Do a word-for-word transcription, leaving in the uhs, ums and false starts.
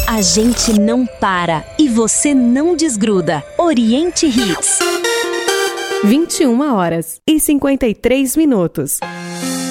A gente não para e você não desgruda. Oriente Hits. vinte e uma horas e cinquenta e três minutos.